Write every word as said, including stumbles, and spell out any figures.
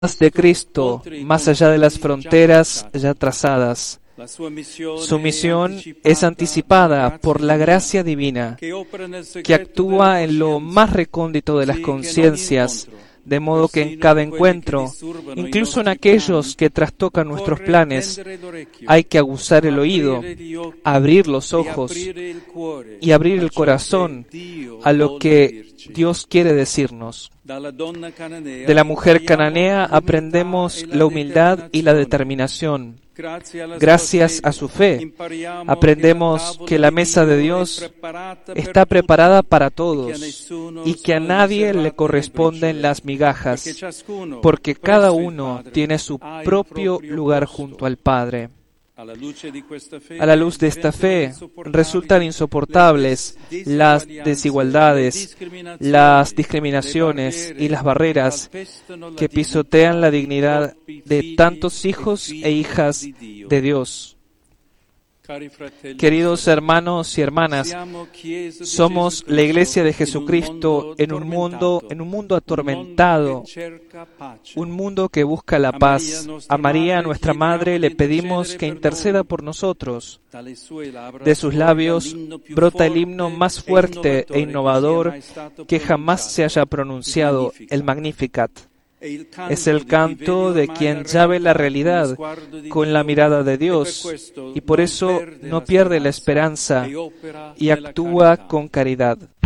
de Cristo, más allá de las fronteras ya trazadas. Su misión es anticipada por la gracia divina, que actúa en lo más recóndito de las conciencias, de modo que en cada encuentro, incluso en aquellos que trastocan nuestros planes, hay que aguzar el oído, abrir los ojos y abrir el corazón a lo que Dios quiere decirnos. De la mujer cananea aprendemos la humildad y la determinación. Gracias a su fe, aprendemos que la mesa de Dios está preparada para todos y que a nadie le corresponden las migajas, porque cada uno tiene su propio lugar junto al Padre. A la luz de esta fe, resultan insoportables las desigualdades, las discriminaciones y las barreras que pisotean la dignidad de tantos hijos e hijas de Dios. Queridos hermanos y hermanas, somos la Iglesia de Jesucristo en un mundo, en un mundo atormentado, un mundo que busca la paz. A María, nuestra Madre, le pedimos que interceda por nosotros. De sus labios brota el himno más fuerte e innovador que jamás se haya pronunciado, el Magnificat. Es el canto de quien ya ve la realidad con la mirada de Dios y por eso no pierde la esperanza y actúa con caridad.